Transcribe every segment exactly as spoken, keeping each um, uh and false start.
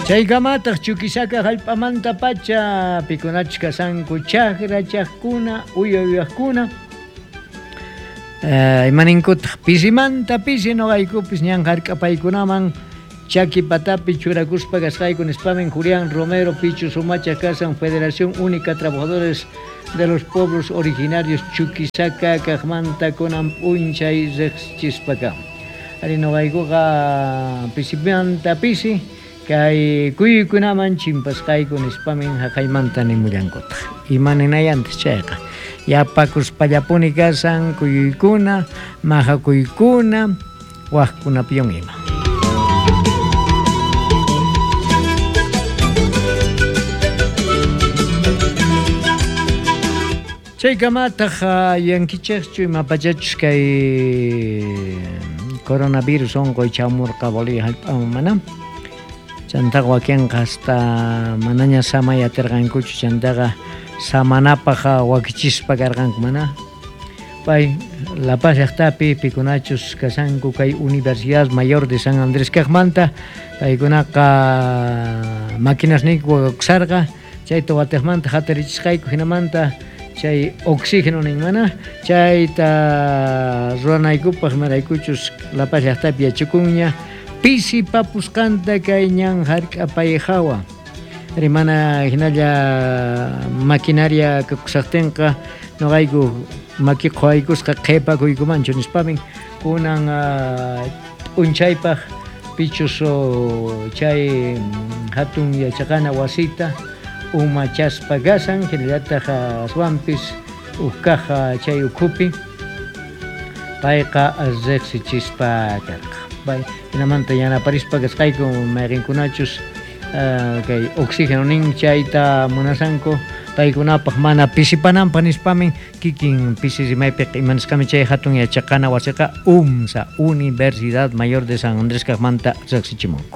Chaykamataq Chuquisaca hallp'amanta pacha pikunachka sanku chakra chaqkuna uya uyaqkuna uh, imaninkutaq pisimanta pisi noqaykupis ñan hark'apaykunaman Chaki Patapi churakuspa kasqayku nispamin Julián Romero Pichu Sumacha Casan Federación Única Trabajadores de los Pueblos Originarios Chuquisaca kaqmanta kunan p'unchay riqsichispaka ari noqaykuqa pisimanta pisi kay kuyuykunaman chimpasqayku nispamin haqaymanta nimullankutaq imaninayantas chayqa yapakuspallapuni kasan kuyuykuna mahakuykuna waqkunapiyon ima chaykamataq yankichaqchu imapachachus kay coronavirus onqoy chamurqa Bolivia hallp'aman mana chantaqa wakinqa hasta manaña samay atirqankuchu chantaqa samanapaq wakichispa karqanku mana pay La Paz llaqtapi pikunachus kasanku kay Universidad Mayor de San Andrés kaqmanta paykunaqa maquinasniyku waqakusarqa chayta watiqmanta hatarichisqayku hinamanta chay oxígeno nin mana chayta ruanaykupaq maraykuchus La Paz llaqtapi yachakunña pisi papusqanta kay ñan hark'apay hawa ari mana hinalla maquinaria kakusaqtinqa noqayku maki qhawaykusqa qhipakuykumanchu nispamin kunan p'unchaypaq pichus chay hatun yachaqana wasita umachaspa kasan hinallataq aswanpis uqkaqa chay ukhupi payqa riqsichispa karqa pay hinamanta yanaparispa kasqayku mayqinkunachus kay oxígeno nin chayta munasanku paykunapaq mana pisipananpaq nispamin kikin pisisimaypiq imanisqami chay hatun yachaqana wasiqa UMSA Universidad Mayor de San Andrés kaqmanta riqsichimunku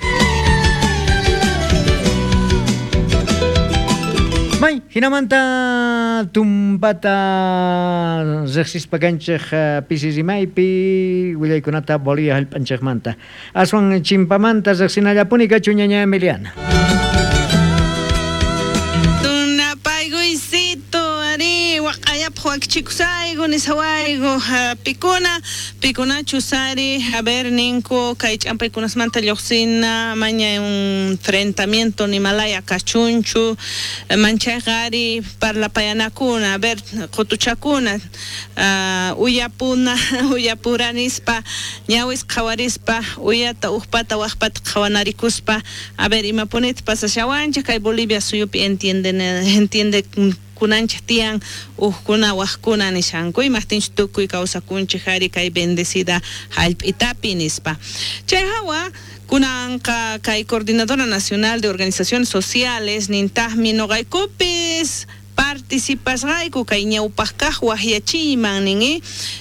may hinamanta tumpata riqsispa kanchaq pisisimaypi willaykunata Bolivia hallp'anchaqmanta aswan chimpamanta riqsinallapuni kachu ñaña Emiliana Huachikusaygo nisawaygo pikuna pikunachu sari a ver ninko kay champaykunas manta lluqsina maña un enfrentamiento ni malaya kachunchu manchagari parlapayanakuna a ver qotuchakuna uyapuna uyapuranispa ñawis qhawarispa uyata uqpata waqpata qhawanarikuspa a ver imapunit pasashawancha kay Bolivia suyupi entienden entiende kunanchaq tiyan uqkuna waqkuna nishankuy maqtinch tukuy kawsakunchik hari kay bendecida hallp'itapi nispa chay hawa kunanqa kay Coordinadora Nacional de Organizaciones Sociales nintaqmi noqaykupis participasqayku kay ñawpaq kaq waqyachiyman ningi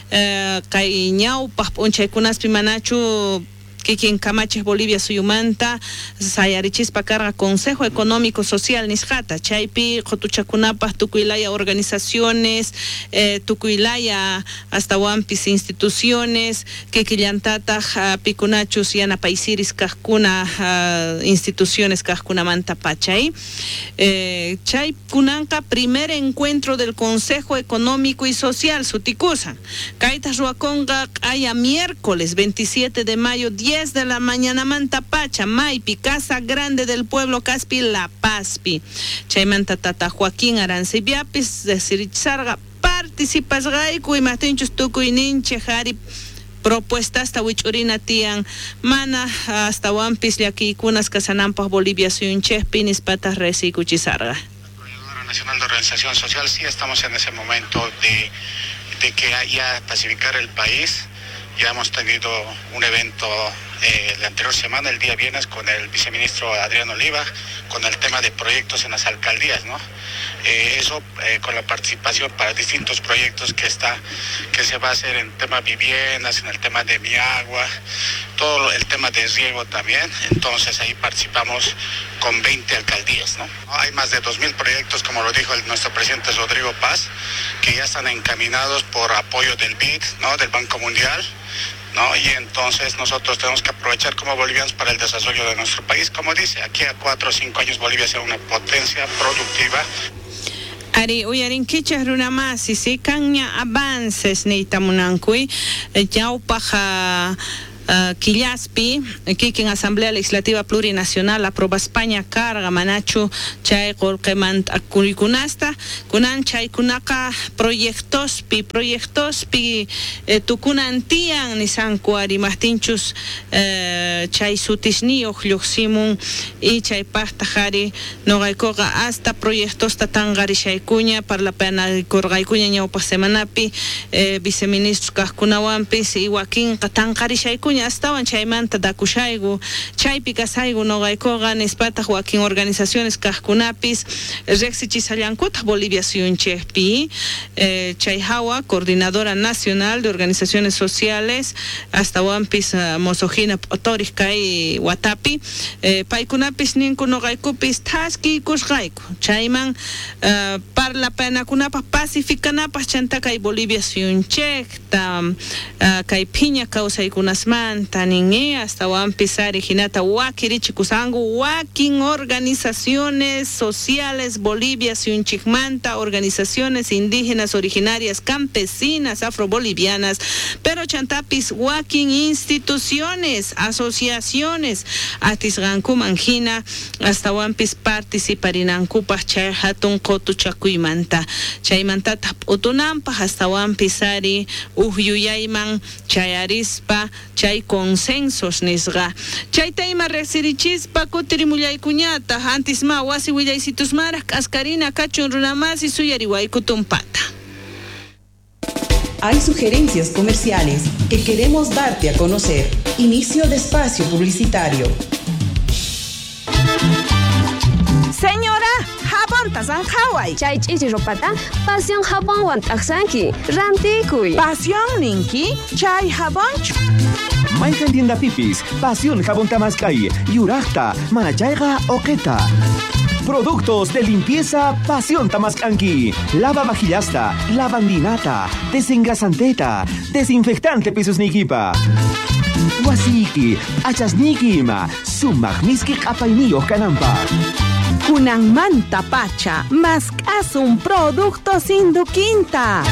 kay ñawpaq p'unchaykunaspi manachu kikin Camaches Bolivia suyumanta sayarichispa karqa Consejo Económico Social nisqata chaypi qotuchakunapaq tukuylaya organizaciones eh, tukuylaya hasta wampis instituciones kikillantataq uh, pikunachus yanapaysiris kaqkuna uh, instituciones kaqkunamanta pachay eh, chay kunanqa primer encuentro del Consejo Económico y Social sutikusan kaytas ruakonqa q'aya miércoles veintisiete de mayo diez de la mañana manta pacha Maypi Casa Grande del Pueblo Caspi La Pazpi chaymanta tata Joaquín Arancibiapis desirichsarqa participasqayku imatinchus tukuy ninchik hari propuestas ta wich'urina tiyan mana hasta wampis llakiykunas kasananpaq Bolivia suyunchikpi nispataq riqsiykuchisarqa. Coordinadora Nacional de Organización Social, sí estamos en ese momento de, de que ya pacificar el país. Ya hemos tenido un evento eh, la anterior semana, el día viernes, con el viceministro Adrián Oliva, con el tema de proyectos en las alcaldías, ¿no? Eh, eso eh, con la participación para distintos proyectos que está, que se va a hacer en tema viviendas, en el tema de mi agua, todo el tema de riego también. Entonces ahí participamos con veinte alcaldías, ¿no? Hay más de dos mil proyectos, como lo dijo el, nuestro presidente Rodrigo Paz, que ya están encaminados por apoyo del B I D, ¿no? Del Banco Mundial, ¿no? Y entonces nosotros tenemos que aprovechar como bolivianos para el desarrollo de nuestro país. Como dice, aquí a cuatro o cinco años Bolivia sea una potencia productiva. Ari uyarin kichas runama si si kanya avances ni tamunankui ya paja Uh, Quillaspi, aquí en Asamblea Legislativa Plurinacional aproba España carga manachu chay golquemant akuricunasta kunan chay kunaka proyectospi proyectospi eh, tukunantian nisanku ari martinchus eh, chay sutisni ojluximun y chay pachtajari nogaikoga hasta proyectos tatangari shaykuña para la pena korgaikuña ñaupa semanapi eh, viceministros kaskunawampis y Joaquín katangari shaykuña estaban chaymanta dakushaygu chaypi kasaygu nogaikoga nispata Joaquín organizaciones kaskunapis rexichisallankuta Bolivia suyunchejpi eh, chayhawa coordinadora nacional de organizaciones sociales hasta wampis uh, mosojina otoris kai watapi eh, paikunapis ninku nogaikupis taski kushgaiku chayman uh, parla pena kunapa pacificanapas chanta kai Bolivia suyunchejta uh, kai piña kausaykunasman Taninge hasta Wampizari Hinata Wakirichi Kusangu Wakin organizaciones sociales Bolivia Siunchigmanta, organizaciones indígenas originarias campesinas afrobolivianas, pero chantapis Wakin instituciones, asociaciones Atisganku Manjina hasta Wampis participarinankupas chay hatun kotu chakuymanta chaymantata utunampa hasta Wampizari Uhyuyayman chayarispa chay consensos nisga chayta ima resirichispa kutirimullaykuñata antes ma wasi willaysitus maras askarina kachun runamasi suyariwaykutumpata. Hay sugerencias comerciales que queremos darte a conocer. Inicio de espacio publicitario. Señora, jabón tazan Hawaii. Chay chichi ropata, pasión jabón wan taksanki, rantikuy. Pasión ninki, chay jabón. Maykan tienda pipis, pasión jabón tamascay, yurachta, manachayga oqueta. Productos de limpieza Pasión Tamascanqui. Lava vajillasta, lavandinata, desengrasanteta, desinfectante pisos niquipa. Wasiki, achasniquima, sumagmiski apainillo canampa. Kunan manta pacha, más un producto sin duquinta.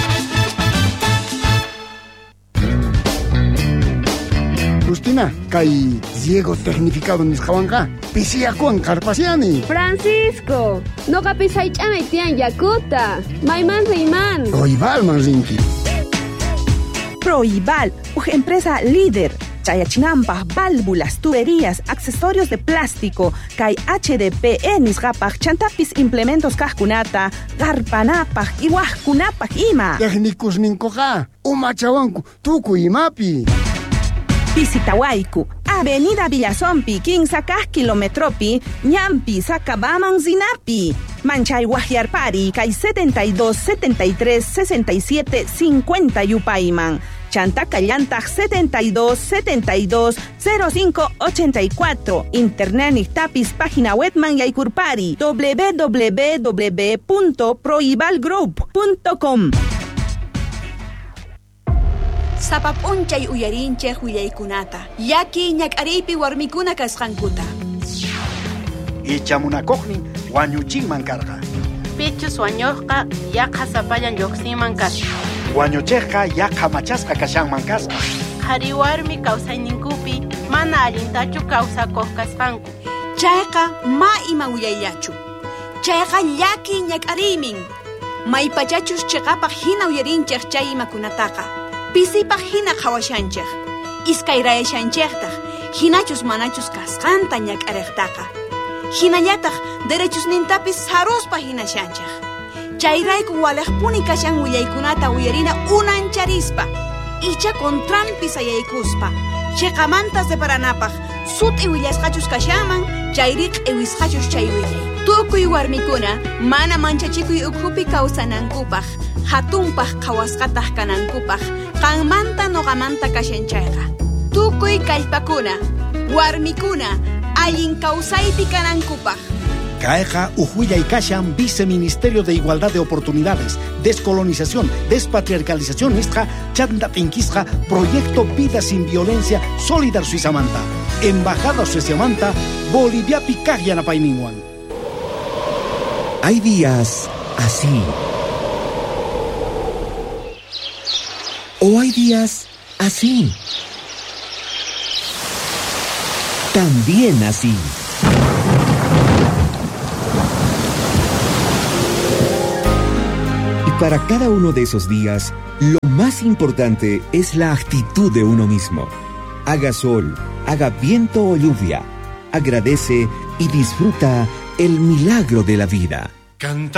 Justina, kay Diego tecnificado nisqawanqa pisiyakuwan karpasiani. Francisco, no capisay chame tian yakuta. Maiman riman. Proibal man rinki. Proibal, una empresa líder. Chayachinampa, válvulas, tuberías, accesorios de plástico, kay H D P E nisqapaj, chantapis implementos kajkunata, garpanapaj, iwajkunapaj ima. Técnicos ninkoqa, umachawanku, tuku imapi. Pisitawaiku, Avenida Villazompi, quince kilometropi, Ñampi, Sacabaman, Zinapi. Manchay Guajiarpari, Kay setenta y dos, setenta y tres, sesenta y siete, cincuenta Yupaiman. Chantacallantaj setenta y dos, setenta y dos, cero cinco, ochenta y cuatro. Internet Nictapis, página web man Yaikurpari, w w w punto proibalgroup punto com. Sapapunchay uyarinche huyaykunata. Yaki ñak'ariypi warmikuna kasqankuta. Ichamunakokni wañuchinman karqa. Pichus wañuqqa yaqa sapayan lluqsinman kasqa. Wañuchiqqa yaqa machasqa kashanman kasqa. Qhari warmi kawsayninkupi mana allintachu kawsakuq kasqanku. Chayqa ma ima uyayllachu. Chayqa llaki ñak'ariymin. Maypachachus chiqapaq hina uyarinchej chay imakunataqa. Pisipaq hina qhawashanchej. Iskayrayashanchejtaq. Hinachus manachus kasqanta ñak'ariqtaqa. Hinallataq derechos nintapis saruspa hinashanchej. Chayrayku walaqpuni kashan willaykunata uyarina unancharispa. Icha contranpis ayaykuspa. Chiqamanta separanapaq sut iwillasqachus kashaman, chayriq iwisqachus chay willay. Tukuy warmikuna mana manchachikuy ukhupi kawsanankupaq, hatunpaq qhawasqataq kanankupaq, qanmanta noqamanta kashanchayqa. Tukuy kallpakuna, warmikuna allin kawsaypi kanankupaq, Caeja Ujuya y Kashan, Viceministerio de Igualdad de Oportunidades, Descolonización, Despatriarcalización, Istra, Chanda Pinquistra, Proyecto Vida Sin Violencia, Solidar Suizamanta, Embajada Suizamanta, Bolivia Picayana Paininguan. Hay días así. O hay días así. También así. Para cada uno de esos días, lo más importante es la actitud de uno mismo. Haga sol, haga viento o lluvia, agradece y disfruta el milagro de la vida. Canta